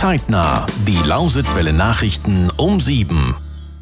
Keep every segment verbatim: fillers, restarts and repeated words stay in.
Zeitnah, die Lausitzwelle Nachrichten um sieben.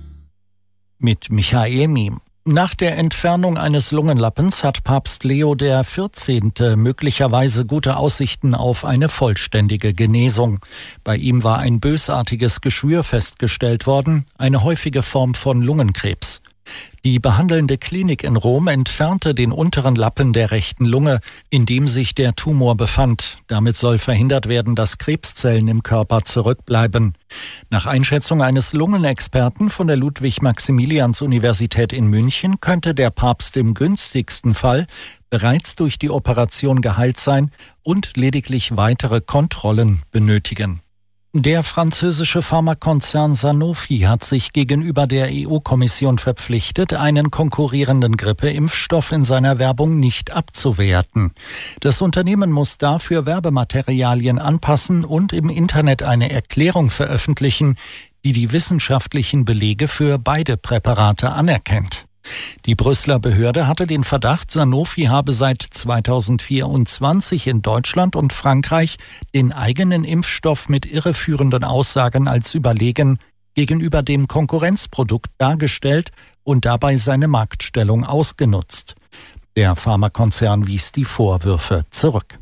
Mit Michael Miem. Nach der Entfernung eines Lungenlappens hat Papst Leo der vierzehnte möglicherweise gute Aussichten auf eine vollständige Genesung. Bei ihm war ein bösartiges Geschwür festgestellt worden, eine häufige Form von Lungenkrebs. Die behandelnde Klinik in Rom entfernte den unteren Lappen der rechten Lunge, in dem sich der Tumor befand. Damit soll verhindert werden, dass Krebszellen im Körper zurückbleiben. Nach Einschätzung eines Lungenexperten von der Ludwig-Maximilians-Universität in München könnte der Papst im günstigsten Fall bereits durch die Operation geheilt sein und lediglich weitere Kontrollen benötigen. Der französische Pharmakonzern Sanofi hat sich gegenüber der E U-Kommission verpflichtet, einen konkurrierenden Grippeimpfstoff in seiner Werbung nicht abzuwerten. Das Unternehmen muss dafür Werbematerialien anpassen und im Internet eine Erklärung veröffentlichen, die die wissenschaftlichen Belege für beide Präparate anerkennt. Die Brüsseler Behörde hatte den Verdacht, Sanofi habe seit zweitausendvierundzwanzig in Deutschland und Frankreich den eigenen Impfstoff mit irreführenden Aussagen als überlegen gegenüber dem Konkurrenzprodukt dargestellt und dabei seine Marktstellung ausgenutzt. Der Pharmakonzern wies die Vorwürfe zurück.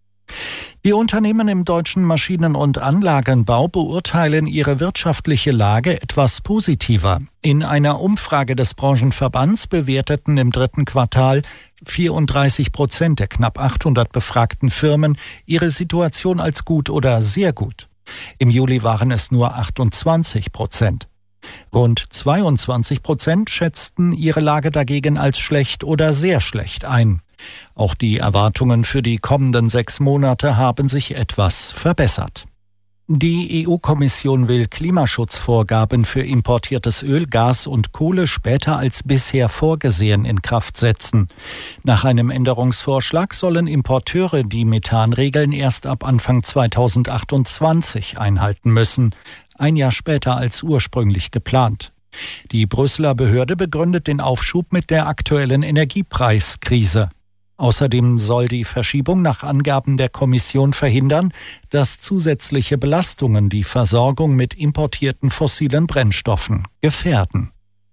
Die Unternehmen im deutschen Maschinen- und Anlagenbau beurteilen ihre wirtschaftliche Lage etwas positiver. In einer Umfrage des Branchenverbands bewerteten im dritten Quartal vierunddreißig Prozent der knapp achthundert befragten Firmen ihre Situation als gut oder sehr gut. Im Juli waren es nur achtundzwanzig Prozent. Rund zweiundzwanzig Prozent schätzten ihre Lage dagegen als schlecht oder sehr schlecht ein. Auch die Erwartungen für die kommenden sechs Monate haben sich etwas verbessert. Die E U-Kommission will Klimaschutzvorgaben für importiertes Öl, Gas und Kohle später als bisher vorgesehen in Kraft setzen. Nach einem Änderungsvorschlag sollen Importeure die Methanregeln erst ab Anfang zweitausendachtundzwanzig einhalten müssen, ein Jahr später als ursprünglich geplant. Die Brüsseler Behörde begründet den Aufschub mit der aktuellen Energiepreiskrise. Außerdem soll die Verschiebung nach Angaben der Kommission verhindern, dass zusätzliche Belastungen die Versorgung mit importierten fossilen Brennstoffen gefährden.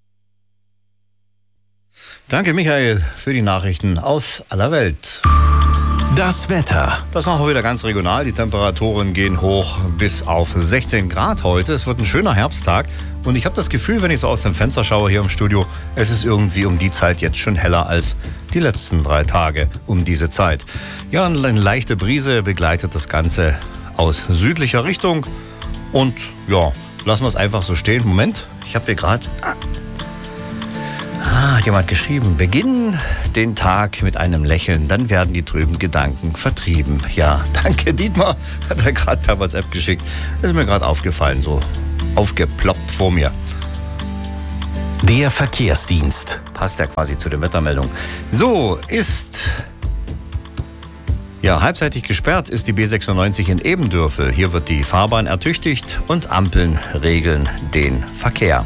Danke, Michael, für die Nachrichten aus aller Welt. Das Wetter. Das machen wir wieder ganz regional. Die Temperaturen gehen hoch bis auf sechzehn Grad heute. Es wird ein schöner Herbsttag. Und ich habe das Gefühl, wenn ich so aus dem Fenster schaue hier im Studio, es ist irgendwie um die Zeit jetzt schon heller als die letzten drei Tage um diese Zeit. Ja, eine leichte Brise begleitet das Ganze aus südlicher Richtung. Und ja, lassen wir es einfach so stehen. Moment, ich habe hier gerade... Ah, hat jemand geschrieben, beginnen den Tag mit einem Lächeln, dann werden die trüben Gedanken vertrieben. Ja, danke Dietmar, hat er gerade per WhatsApp geschickt. Das ist mir gerade aufgefallen, so aufgeploppt vor mir. Der Verkehrsdienst. Passt ja quasi zu der Wettermeldung. So, ist... Ja, halbseitig gesperrt ist die B sechsundneunzig in Ebendürfel. Hier wird die Fahrbahn ertüchtigt und Ampeln regeln den Verkehr.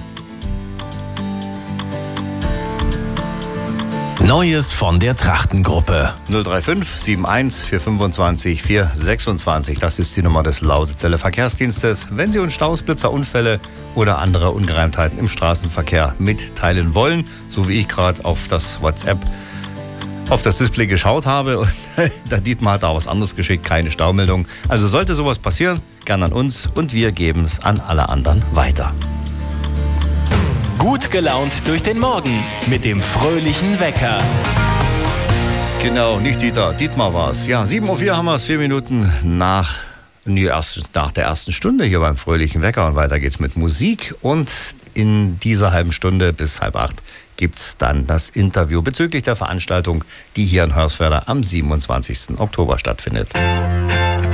Neues von der Trachtengruppe. null drei fünf sieben eins vier fünfundzwanzig vier sechsundzwanzig. Das ist die Nummer des Lausitzer Verkehrsdienstes. Wenn Sie uns Staus, Blitzer, Unfälle oder andere Ungereimtheiten im Straßenverkehr mitteilen wollen, so wie ich gerade auf das WhatsApp, auf das Display geschaut habe und der Dietmar hat da was anderes geschickt, keine Staumeldung. Also sollte sowas passieren, gern an uns und wir geben es an alle anderen weiter. Gut gelaunt durch den Morgen mit dem fröhlichen Wecker. Genau, nicht Dieter, Dietmar war es. Ja, sieben Uhr vier haben wir es, vier Minuten nach, nee, erst, nach der ersten Stunde hier beim fröhlichen Wecker. Und weiter geht's mit Musik. Und in dieser halben Stunde bis halb acht gibt es dann das Interview bezüglich der Veranstaltung, die hier in Hörswerda am siebenundzwanzigsten Oktober stattfindet.